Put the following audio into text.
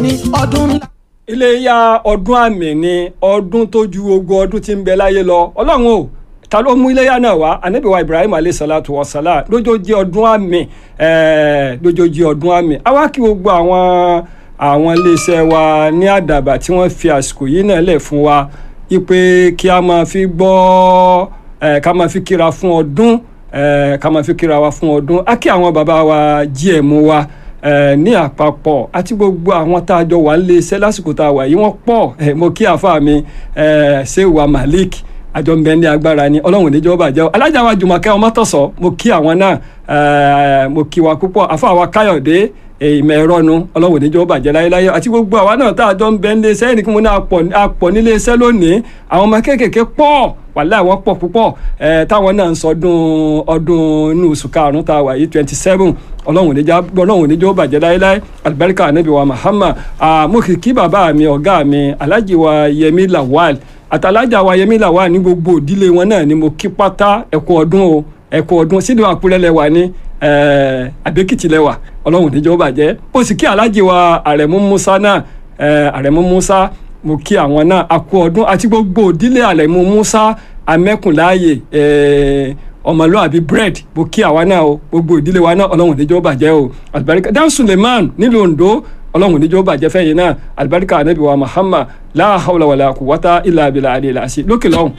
ní ọdún ńlá. iléyá ọdún àmì ni ọdún tó ju ogun ọdún tí ń bẹ láyé lọ ọlọ́run o ta ló mú iléyá náà wá ànábì wa Ibrahim alayhi salatu wa salam lójoojí ọdún àmì lójoojí ọdún àmì àwa kí gbogbo àwọn iléeṣẹ́ wa ní àdàbà tí wọ́n fi àsìkò yìí náà lẹ̀ fún wa ipe kí a máa fi gbọ́ ká máa fi kíra fún ọdún ká máa fi kíra wa fún ọdún á kí àwọn bàbá wa GM wa ní àpapọ̀ àti gbogbo àwọn tá a jọ wà nílé iṣẹ́ lásìkò tá a wà yìí wọ́n pọ̀ mo kí àfa mi Sewa Malik àjọ ń bẹ ní agbára ni ọlọ́run níjọ́ bàjẹ́ alájà wa Jùmọ̀kẹ́ Ọmọ́tọ̀sọ́ mo kí àwọn náà mo kí wa púpọ̀ àfa wa Káyọ̀dé ìmọ̀ ẹ̀rọ nu ọlọ́run níjọ́ bàjẹ́ láyéláyé àti gbogbo àwa náà tá a jọ ń bẹ nílé iṣẹ́ ẹnì kí mo ní apọ̀ nílé iṣẹ́ lónìí àwọn ọmọ kéékèèké pọ̀ wàláhì wọ́n pọ̀ púpọ̀ táwọn náà ń sọdún ọdún inú oṣù karùn-ún tá a wà yìí 27 ọlọ́run níjọ́ bàjẹ́ láyéláyé alibarika anabi wa Muhammad mo kì í kí bàbá mi ọ̀gá mi Alhaji wa Yemi Lawal àtàlájà wa Yemi Lawal ní gbogbo ìdílé wọn náà ni mo kí pátá ẹkú ọdún o ẹkú ọdún sídìí Àkúrẹ́ lẹ́wà ní Àbẹ́kìtì lẹ́wà ọlọ́run níjọ́ bàjẹ́ ó sì kí Alhaji wa Aremu Musa náà Aremu Musa mo kí àwọn náà àkú ọdún àti gbogbo ìdílé Aremu Musa amẹ́kùnláàyè ọmọlúwàbí bread mo kí àwa náà o gbogbo ìdílé wa náà ọlọ́run níjọ́ bàjẹ́ o alibarika Dan Suleiman nílùú Ondo ọlọ́run níjọ́ bàjẹ́ fẹ́yìn náà alibarika anabi wa Muhammad la hawla wala quwwata illa billahi al-ali lókè lọ́hùn.